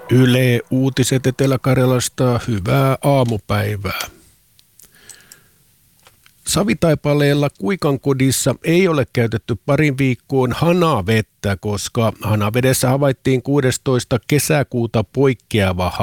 Yle Uutiset Etelä-Karjalasta, hyvää aamupäivää. Savitaipaleella Kuikankodissa ei ole käytetty parin viikkoon hanavettä, koska hanavedessä havaittiin 16. kesäkuuta poikkeava